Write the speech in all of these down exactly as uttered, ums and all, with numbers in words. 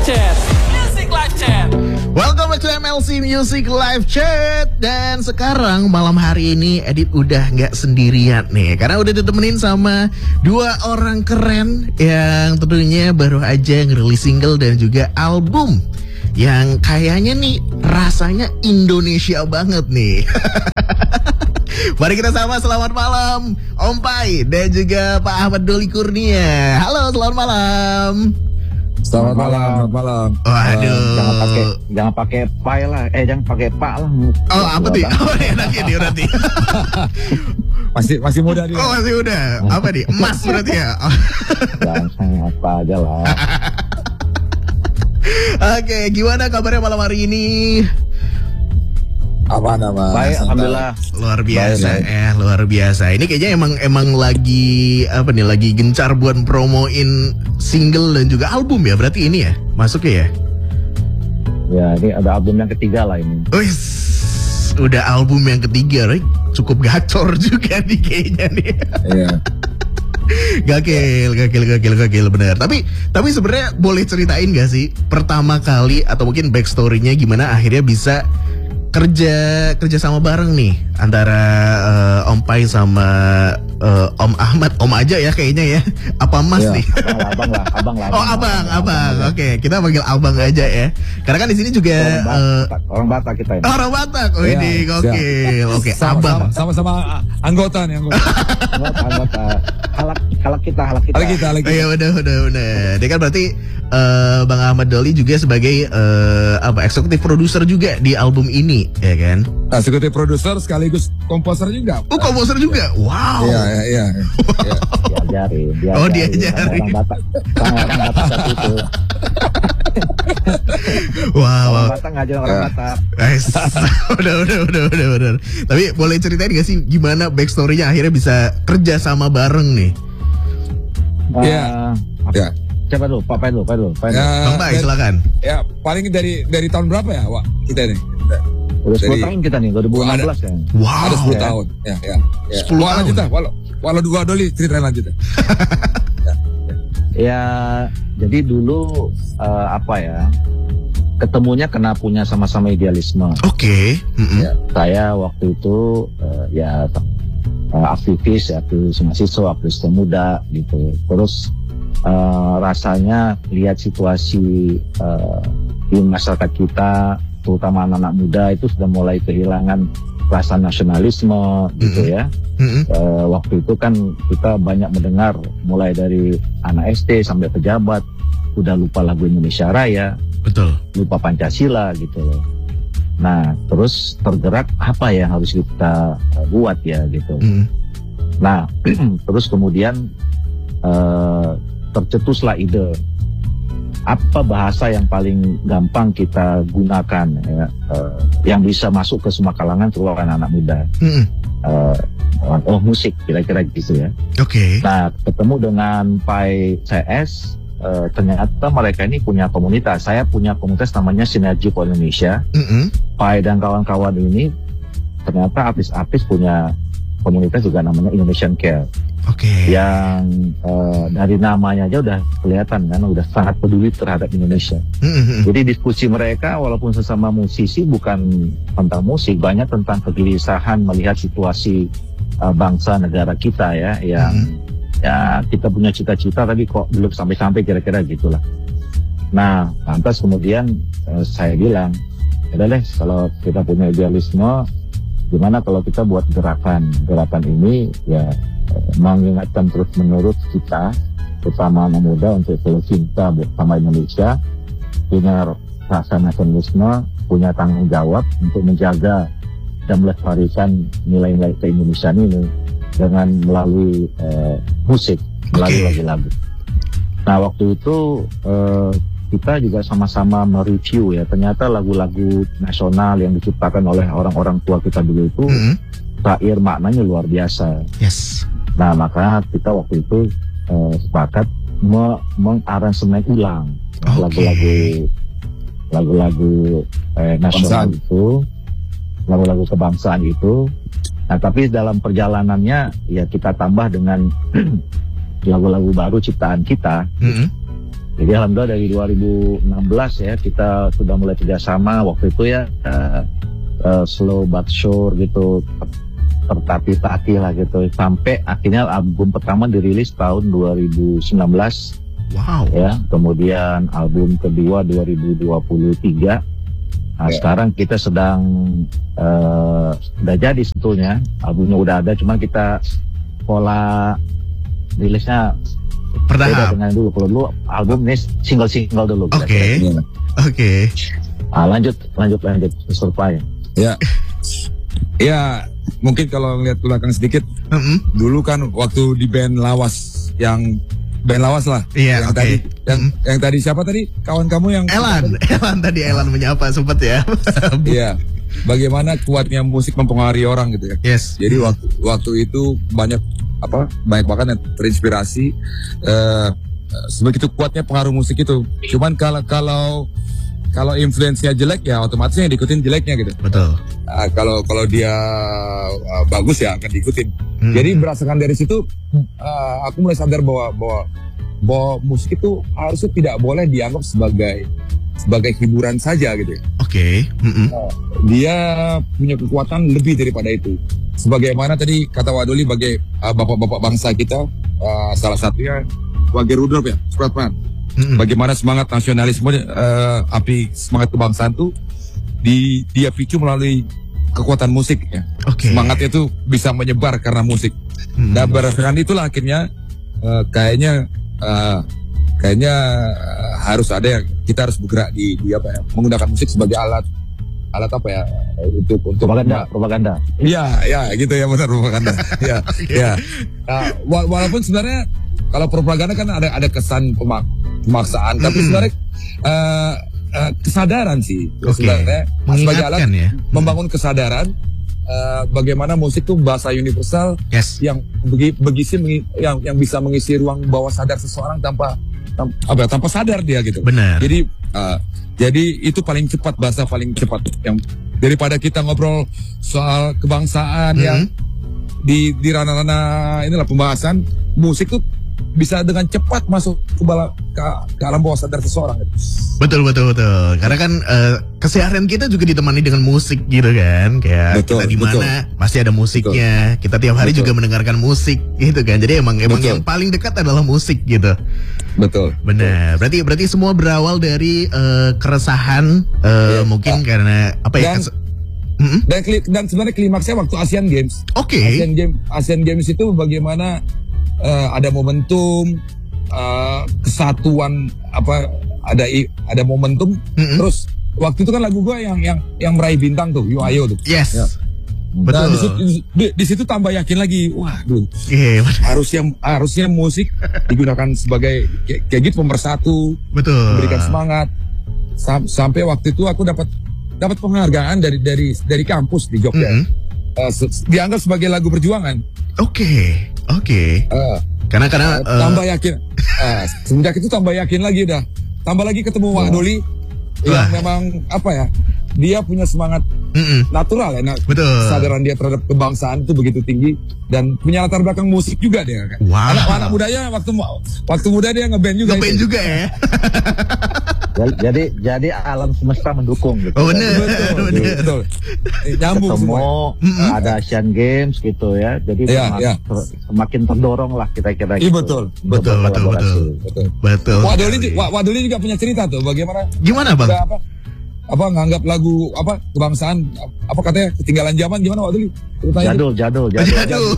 Chat. Music Live Chat. Welcome back to M L C Music Live Chat. Dan sekarang malam hari ini Edit udah gak sendirian nih, karena udah ditemenin sama dua orang keren yang tentunya baru aja ngerilis single dan juga album yang kayaknya nih rasanya Indonesia banget nih. Mari kita sama selamat malam Om Pai dan juga Pak Ahmad Doli Kurnia. Halo, selamat malam. Selamat malam, selamat malam. Waduh. Uh, jangan pakai jangan pakai pai lah, eh jangan pakai pak lah. Oh apa nih? Oh enaknya nih berarti. masih masih muda dia. Oh masih muda. Apa nih? Emas berarti ya. Jangan saya apa aja lah. Oke, gimana kabarnya malam hari ini? Apa nama? Baik, alhamdulillah. Luar biasa Baik, eh, luar biasa. Ini kayaknya emang emang lagi apa nih? Lagi gencar buat promoin single dan juga album ya. Berarti ini ya masuknya ya? Ya ini ada album yang ketiga lah ini. Wis, udah album yang ketiga, right? Cukup gacor juga nih kayaknya nih. Iya. Gakil, gakil, gakil, gakil, benar. Tapi, tapi sebenarnya boleh ceritain gak sih pertama kali atau mungkin backstory-nya gimana akhirnya bisa kerja kerja sama bareng nih antara uh, Om Pai sama uh, Om Ahmad, Om aja ya kayaknya ya. Apa Mas Ya, nih? Abang lah, abang lah. Oh abang, abang. Oke, kita panggil abang aja ya. Karena kan di sini juga Orang, uh, Batak, orang Batak kita ini. orang Batak. Oh Ya, ini gokil. Oke, Sama- abang. sama- Sama-sama anggota nih anggota. Anggota, anggota. Halak, halak kita, halak kita. Lagi kita lagi. Oh, iya udah udah udah. Dia kan berarti uh, Bang Ahmad Doli juga sebagai uh, apa eksekutif produser juga di album ini, ya kan? Nah, sebagai produser sekaligus komposer juga. Oh komposer juga. Wow. Iya, iya, iya. Iya. Diajarin, diajarin. Oh, diajarin. Sama orang Batak, sama orang Batak satu itu. Wow. Orang Batak ngajarin orang Ya. Batak. Guys, udah udah udah udah udah. Tapi boleh ceritain gak sih gimana backstory-nya akhirnya bisa kerja sama bareng nih? Iya. Uh, Ya. Coba dulu, Pak Pai dulu, Pak dulu, Pak dulu. Ya, Bang Pai dan- silakan. ya, paling dari dari tahun berapa ya, Wak? Kita nih. Udah sepuluh Jadi- tahun kita nih, dua ribu enam belas kan. Wow. Ada sepuluh ya. tahun. Ya, ya. ya. sepuluh Wak, tahun. lanjut dah. Walau walau dua Doli ceritain lanjut dah. Ya, jadi dulu eh, apa ya? Ketemunya karena punya sama-sama idealisme. Oke. Mm-mm. Ya. Saya waktu itu eh, ya eh, aktivis, aktivis mahasiswa, aktivis pemuda gitu. Terus eh, rasanya lihat situasi eh, di masyarakat kita, terutama anak-anak muda itu sudah mulai kehilangan rasa nasionalisme gitu Mhm. ya. Mm-mm. Eh, waktu itu kan kita banyak mendengar mulai dari anak S D sampai pejabat udah lupa lagu Indonesia Raya, Betul. lupa Pancasila gitu loh. Nah, terus tergerak apa yang harus kita eh, buat ya gitu. Mm. Nah, terus kemudian eh, tercetuslah ide apa bahasa yang paling gampang kita gunakan ya, eh, yang bisa masuk ke semua kalangan terutama anak-anak muda. Mm-mm. Eh, oh musik kira-kira gitu ya. Oke. Nah, ketemu dengan Pai C S, eh, ternyata mereka ini punya komunitas. Saya punya komunitas namanya Sinergi for Indonesia. Mm-mm. Pai dan kawan-kawan ini ternyata artis-artis punya komunitas juga namanya Indonesian Care. Oke. Yang eh, dari namanya aja udah kelihatan kan, udah sangat peduli terhadap Indonesia. Mm-mm. Jadi diskusi mereka walaupun sesama musisi bukan tentang musik, banyak tentang kegelisahan melihat situasi uh, bangsa negara kita ya, yang Hmm. ya kita punya cita-cita tapi kok belum sampai-sampai kira-kira gitulah. Nah, lantas kemudian uh, saya bilang, udah deh kalau kita punya idealisme, gimana kalau kita buat gerakan? Gerakan ini ya uh, mengingatkan terus-menerus kita, terutama anak muda untuk selalu cinta sama Indonesia, punya rasa nasionalisme, punya tanggung jawab untuk menjaga dan melestarikan nilai-nilai keindonesiaan ini dengan melalui eh, musik, melalui Oke. lagu-lagu. Nah waktu itu eh, kita juga sama-sama mereview ya, ternyata lagu-lagu nasional yang diciptakan oleh orang-orang tua kita dulu itu Mm-mm. syair maknanya luar biasa. Yes. Nah maka kita waktu itu eh, sepakat me- mengaransemen ulang Oke. lagu-lagu lagu-lagu eh, nasional Kebangsaan. itu, lagu-lagu kebangsaan itu. Nah tapi dalam perjalanannya ya kita tambah dengan lagu-lagu baru ciptaan kita. Mm-mm. Jadi alhamdulillah dari dua ribu enam belas ya kita sudah mulai kerjasama waktu itu ya, uh, uh, slow but sure gitu, tertatih-tatih lah gitu, sampai akhirnya album pertama dirilis tahun dua ribu sembilan belas. Wow. Ya, kemudian album kedua dua ribu dua puluh tiga. Nah, Ya. sekarang kita sedang uh, udah jadi sebetulnya, albumnya udah ada, cuma kita pola rilisnya beda Bertahap. dengan dulu. Kalau dulu album ini single-single dulu. Oke. kira-kira. Oke. Ah, lanjut, lanjut, lanjut. Surprise. Ya. Ya, mungkin kalau ngeliat belakang sedikit, Mm-mm. dulu kan waktu di band Lawas, yang band Lawas lah. Iya, yang oke. tadi, yang, Mm. yang tadi siapa tadi? Kawan kamu yang Elan, Elan tadi Elan menyapa sempet ya. Iya. Bagaimana kuatnya musik mempengaruhi orang gitu ya. Yes. Jadi waktu waktu itu banyak apa banyak banget yang terinspirasi, eh, sebegitu kuatnya pengaruh musik itu. Cuman kalau kalau kalau influence-nya jelek ya otomatis yang diikutin jeleknya gitu. Betul. Ah, kalau kalau dia ah, bagus ya akan diikutin. Hmm. Jadi berdasarkan dari situ ah, aku mulai sadar bahwa bahwa bahwa musik itu harusnya tidak boleh dianggap sebagai sebagai hiburan saja gitu ya. Oke. Mm-mm. Dia punya kekuatan lebih daripada itu. Sebagaimana tadi kata Wadoli sebagai uh, bapak-bapak bangsa kita, uh, salah satunya Wage Rudolf ya, Supratman. Mm-mm. Bagaimana semangat nasionalisme, uh, api semangat kebangsaan itu di, dia picu melalui kekuatan musik ya. Oke. Semangatnya itu bisa menyebar karena musik. Mm. Dan berdasarkan itulah akhirnya uh, kayaknya uh, kayaknya uh, harus ada yang kita harus bergerak di, di apa ya, menggunakan musik sebagai alat alat apa ya untuk untuk Propaganda, propaganda. Iya, ya gitu ya benar propaganda. Ya, ya. Nah, wa- walaupun sebenarnya kalau propaganda kan ada ada kesan pemak pemaksaan, tapi Mm-mm. sebenarnya uh, uh, kesadaran sih Oke. sebenarnya sebagai alat Mengingatkan ya. membangun kesadaran uh, bagaimana musik itu bahasa universal Yes. yang begi, begisi mengi- yang yang bisa mengisi ruang bawah sadar seseorang tanpa tam- apa ya, tanpa sadar dia gitu. Benar. Jadi uh, jadi itu paling cepat, bahasa paling cepat yang daripada kita ngobrol soal kebangsaan Mhm. yang di di ranah-ranah inilah pembahasan musik tuh bisa dengan cepat masuk ke, bala, ke, ke alam bawah sadar seseorang. Betul betul betul. Karena kan eh, keseharian kita juga ditemani dengan musik gitu kan. Kayak Betul, kita di mana pasti ada musiknya. Kita tiap hari Betul. juga mendengarkan musik gitu kan. Jadi emang emang Betul. yang paling dekat adalah musik gitu. Betul. Benar. Berarti berarti semua berawal dari eh, keresahan eh, Iya. mungkin karena apa ya? Dan- kes- Mm-mm. Dan, kli- dan sebenarnya klimaksnya waktu Asian Games. Oke. Asian Games, Asian Games itu bagaimana eh, ada momentum eh, kesatuan apa ada i- ada momentum. Mm-mm. Terus waktu itu kan lagu gua yang yang yang meraih bintang tuh, Yo Ayo tuh. Yes. Ya. Betul. Nah, di, situ- di, di situ tambah yakin lagi. Waduh, Iya, harusnya harusnya musik digunakan sebagai kayak, kayak gitu pemersatu, betul. memberikan semangat. Sam- sampai waktu itu aku dapat dapat penghargaan dari dari dari kampus di Jogja. Mm-mm. Eh, se- dianggap sebagai lagu perjuangan. Oke. Oke. Eh, Karena karena eh, eh, tambah yakin. Eh, semenjak itu tambah yakin lagi udah. Tambah lagi ketemu Wak Doli Wah. yang memang apa ya? Dia punya semangat mm-mm. natural ya. Nah, Betul. kesadaran dia terhadap kebangsaan itu begitu tinggi dan punya latar belakang musik juga dia kan. Wow. Anak anak mudanya waktu mu- waktu muda dia ngeband juga. Ngeband itu. juga ya. Jadi jadi alam semesta mendukung gitu. Oh, bener. Betul, Bener. betul. Eh, Nyambung Ketemu semua. Mm-mm. ada Asian Games gitu ya. Jadi Iya, semakin, iya. ter- semakin terdorong lah kita-kita Iya, gitu. betul. Untuk Betul, betul, berkolaborasi. betul. Betul. Betul. Wak Doli, Wak Wak Doli juga punya cerita tuh bagaimana Gimana bang? udah apa apa nganggap lagu apa kebangsaan apa katanya ketinggalan zaman gimana Wak Doli? Ceritanya Jadul, jadul, jadul. Aduh.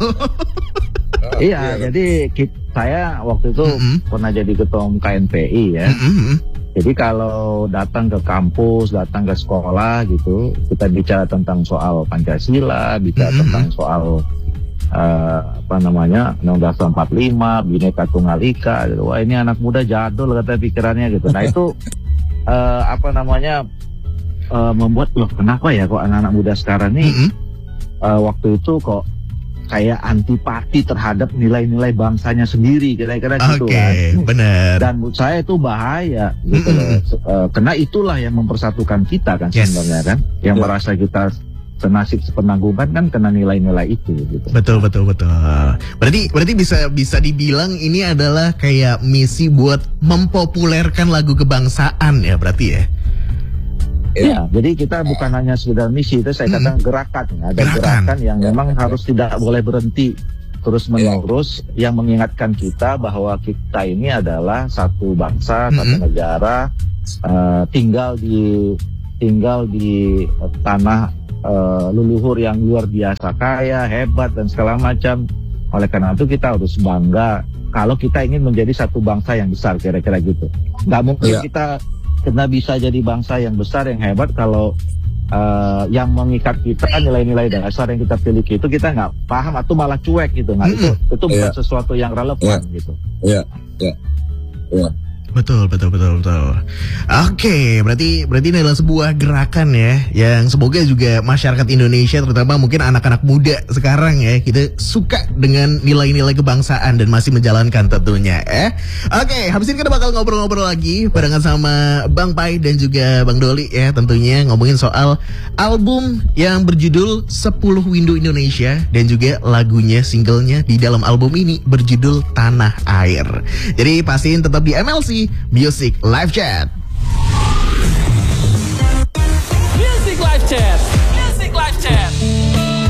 tuh. Iya, kan? jadi ki- saya waktu itu Mm-mm. pernah jadi ketua umum K N P I ya. Mm-mm. Jadi kalau datang ke kampus, datang ke sekolah gitu, kita bicara tentang soal Pancasila, bicara Mm-mm. tentang soal eh, apa namanya Undang-Undang empat puluh lima, Bhinneka Tunggal Ika. Gitu. Wah ini anak muda jadul kata pikirannya gitu. Nah itu eh, apa namanya eh, membuat loh kenapa ya kok anak-anak muda sekarang nih Mm-mm. eh, waktu itu kok kayak antipati terhadap nilai-nilai bangsanya sendiri kira-kira gitu Oke, kan. benar. Dan menurut saya itu bahaya gitu loh. Mm-mm. Se- eh, karena itulah yang mempersatukan kita kan Yes. sebenarnya kan. Yang Ya. merasa kita senasib sepenanggungan kan kena nilai-nilai itu gitu. Betul betul betul. Berarti berarti bisa bisa dibilang ini adalah kayak misi buat mempopulerkan lagu kebangsaan ya berarti ya. Ya, jadi kita bukan hanya sekedar misi, itu saya Hmm. katakan gerakan. Ada Gerakan. gerakan yang memang harus tidak boleh berhenti terus menerus yang mengingatkan kita bahwa kita ini adalah satu bangsa, Hmm. satu negara, uh, tinggal di tinggal di uh, tanah uh, leluhur yang luar biasa kaya, hebat dan segala macam. Oleh karena itu kita harus bangga kalau kita ingin menjadi satu bangsa yang besar, kira-kira gitu. Nggak mungkin Iya. kita kita bisa jadi bangsa yang besar yang hebat kalau uh, yang mengikat kita nilai-nilai dasar yang kita pilih itu kita nggak paham atau malah cuek gitu. Nggak, itu itu bukan Iya. sesuatu yang relevan gitu. Iya, iya, iya. Betul, betul, betul, betul. Oke, berarti berarti ini adalah sebuah gerakan ya, yang semoga juga masyarakat Indonesia, terutama mungkin anak-anak muda sekarang ya, kita suka dengan nilai-nilai kebangsaan dan masih menjalankan tentunya. Eh, oke, habis ini kita bakal ngobrol-ngobrol lagi barengan sama Bang Pai dan juga Bang Doli ya, tentunya ngomongin soal album yang berjudul sepuluh Windu Indonesia dan juga lagunya, singlenya di dalam album ini berjudul Tanah Air. Jadi pastiin tetap di M L C Music Live Chat.